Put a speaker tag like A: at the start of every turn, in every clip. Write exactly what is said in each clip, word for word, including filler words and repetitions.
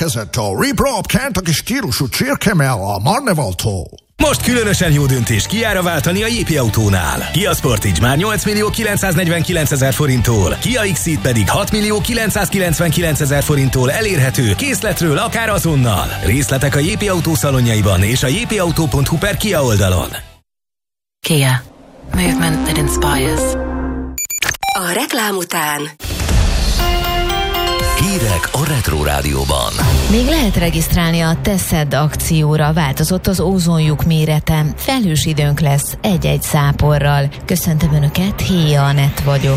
A: Érkezett a Reprop Kentucky stílusú csirkemell a Marnevaltól.
B: Most különösen jó döntés Kiára váltani a Jépi Autónál. Kia Sportage már nyolc millió kilencszáznegyvenkilencezer forinttól, Kia X-Ceed pedig hat millió kilencszázkilencvenkilencezer forinttól elérhető készletről akár azonnal. Részletek a Jépi Autó szalonjaiban és a jépiautó pont hu per Kia oldalon.
C: Kia. Movement that inspires.
D: A reklám után
E: hírek a Retro Rádióban.
F: Még lehet regisztrálni a Teszed akcióra, változott az ózonlyuk mérete. Felhős időnk lesz egy-egy záporral. Köszöntöm Önöket, Héja Anett vagyok.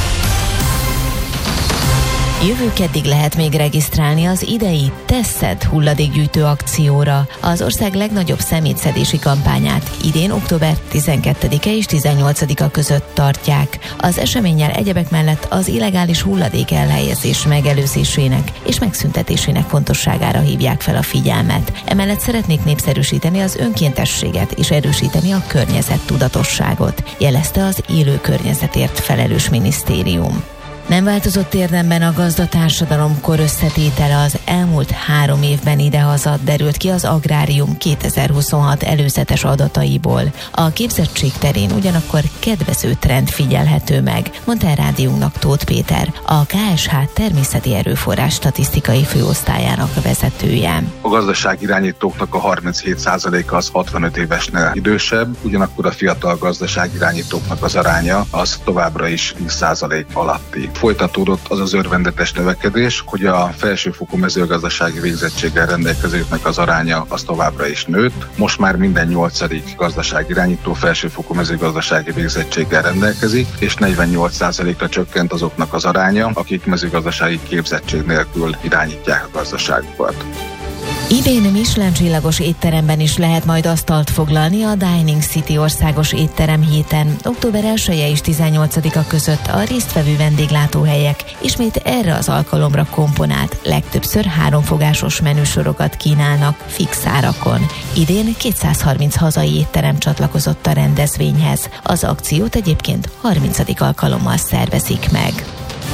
F: Jövő keddig lehet még regisztrálni az idei Teszed hulladékgyűjtő akcióra. Az ország legnagyobb szemétszedési kampányát idén október tizenkettedike és tizennyolcadika között tartják. Az eseménnyel egyebek mellett az illegális hulladék elhelyezés megelőzésének és megszüntetésének fontosságára hívják fel a figyelmet. Emellett szeretnék népszerűsíteni az önkéntességet és erősíteni a környezettudatosságot, jelezte az Élő Környezetért felelős minisztérium. Nem változott érdemben a gazdatársadalom kor összetétele az elmúlt három évben idehaza, derült ki az Agrárium kétezer-huszonhat előzetes adataiból. A képzettség terén ugyanakkor kedvező trend figyelhető meg, mondta a rádiónknak Tóth Péter, a ká es há természeti erőforrás statisztikai főosztályának a vezetője.
G: A gazdaságirányítóknak a harminchét százaléka az hatvanöt évesnél idősebb, ugyanakkor a fiatal gazdaságirányítóknak az aránya az továbbra is tíz százalék alatti. Folytatódott az az örvendetes növekedés, hogy a felsőfokú mezőgazdasági végzettséggel rendelkezőknek az aránya az továbbra is nőtt. Most már minden nyolcadik gazdaságirányító felsőfokú mezőgazdasági végzettséggel rendelkezik, és negyvennyolc százalékra csökkent azoknak az aránya, akik mezőgazdasági képzettség nélkül irányítják a gazdaságukat.
F: Idén Michelin csillagos étteremben is lehet majd asztalt foglalni a Dining City országos étterem héten. október elseje és tizennyolcadika között a résztvevő vendéglátóhelyek ismét erre az alkalomra komponált, legtöbbször háromfogásos menüsorokat kínálnak fix árakon. Idén kétszázharminc hazai étterem csatlakozott a rendezvényhez. Az akciót egyébként harmincadik alkalommal szervezik meg.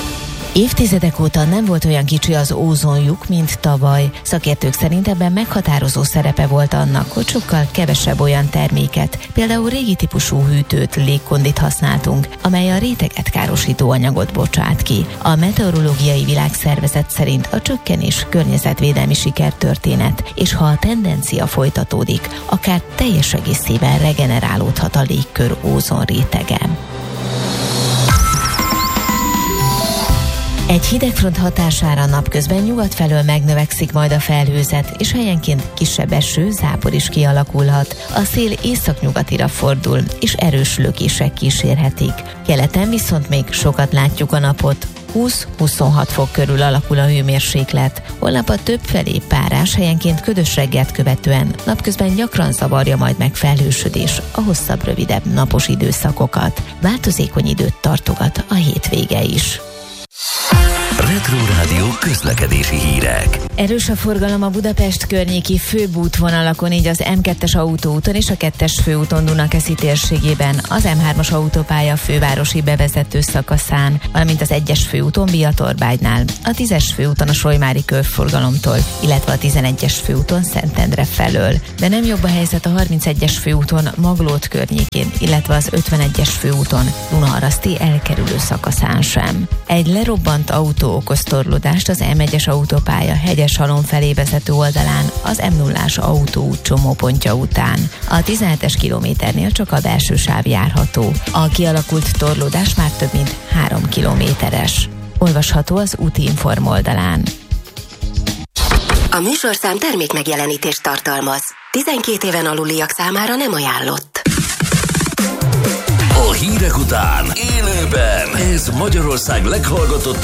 F: Évtizedek óta nem volt olyan kicsi az ózonlyuk, mint tavaly. Szakértők szerint ebben meghatározó szerepe volt annak, hogy sokkal kevesebb olyan terméket, például régi típusú hűtőt, légkondit használtunk, amely a réteget károsító anyagot bocsát ki. A Meteorológiai Világszervezet szerint a csökkenés környezetvédelmi sikertörténet, és ha a tendencia folytatódik, akár teljes egészében regenerálódhat a légkör ózonrétege. Egy hidegfront hatására napközben nyugat felől megnövekszik majd a felhőzet, és helyenként kisebb eső, zápor is kialakulhat. A szél északnyugatira fordul, és erős lökések kísérhetik. Keleten viszont még sokat látjuk a napot. húsz-huszonhat fok körül alakul a hőmérséklet. Holnap a többfelé párás, helyenként ködös reggelt követően napközben gyakran zavarja majd meg felhősödés a hosszabb, rövidebb napos időszakokat. Változékony időt tartogat a hétvége is.
E: Retro Rádió közlekedési hírek.
F: Erős a forgalom a Budapest környéki főbb útvonalakon, így az em kettes autóúton és a kettes főúton Dunakeszi térségében, az em hármas autópálya fővárosi bevezető szakaszán, valamint az egyes főúton Biatorbágynál, a tízes főúton a Solymári körforgalomtól, illetve a tizenegyes főúton Szentendre felől. De nem jobb a helyzet a harmincegyes főúton Maglód környékén, illetve az ötvenegyes főúton Dunaharaszti elkerülő szakaszán sem. Egy lerobbant autó okoz torlódást az em egyes autópálya Hegyeshalom felé vezető oldalán, az em nullás autóút csomópontja után. A tizenhetes kilométernél csak a belső sáv járható. A kialakult torlódás már több mint három kilométeres. Olvasható az Útinform oldalán.
D: A műsorszám termék megjelenítést tartalmaz. tizenkét éven aluliak számára nem ajánlott.
E: A hírek után élőben ez Magyarország leghallgatottabb